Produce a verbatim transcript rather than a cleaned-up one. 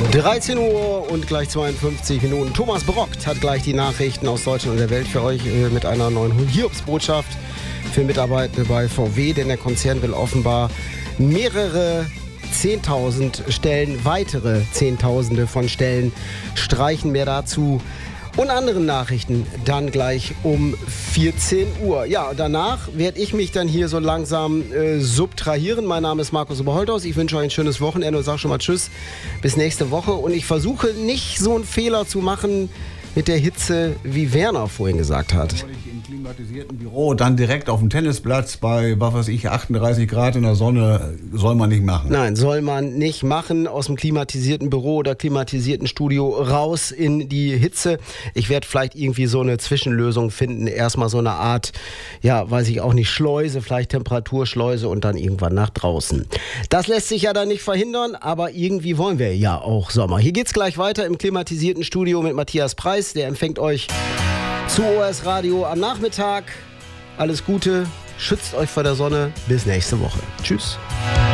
dreizehn Uhr und gleich zweiundfünfzig Minuten. Thomas Brockt hat gleich die Nachrichten aus Deutschland und der Welt für euch äh, mit einer neuen Hiobsbotschaft für Mitarbeitende bei V W, denn der Konzern will offenbar mehrere zehntausend Stellen, weitere Zehntausende von Stellen streichen. Mehr dazu und anderen Nachrichten dann gleich um vierzehn Uhr. Ja, danach werde ich mich dann hier so langsam äh, subtrahieren. Mein Name ist Markus Oberholthaus. Ich wünsche euch ein schönes Wochenende und sage schon mal Tschüss, bis nächste Woche. Und ich versuche nicht so einen Fehler zu machen mit der Hitze, wie Werner vorhin gesagt hat. Im klimatisierten Büro, dann direkt auf dem Tennisplatz bei, was weiß ich, achtunddreißig Grad in der Sonne, soll man nicht machen. Nein, soll man nicht machen. Aus dem klimatisierten Büro oder klimatisierten Studio raus in die Hitze. Ich werde vielleicht irgendwie so eine Zwischenlösung finden. Erstmal so eine Art, ja, weiß ich auch nicht, Schleuse, vielleicht Temperaturschleuse und dann irgendwann nach draußen. Das lässt sich ja dann nicht verhindern, aber irgendwie wollen wir ja auch Sommer. Hier geht's gleich weiter im klimatisierten Studio mit Matthias Preis. Der empfängt euch zu O S Radio am Nachmittag. Alles Gute, schützt euch vor der Sonne. Bis nächste Woche. Tschüss.